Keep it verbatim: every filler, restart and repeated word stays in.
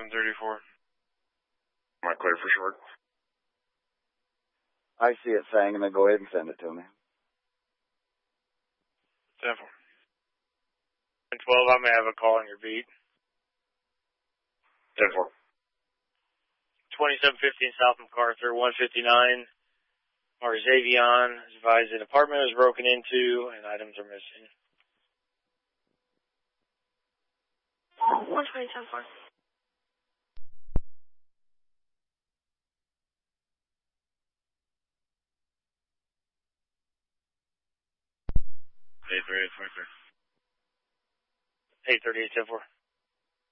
ten thirty-four. Am I clear for short? I see it saying, and then go ahead and send it to me. ten four. ten twelve, I may have a call on your beat. ten four. twenty-seven fifteen South MacArthur, one fifty-nine. Our Xavion is advised an apartment is broken into and items are missing. one twenty, ten four. eight thirty-eight, twenty-three. eight thirty-eight, ten four.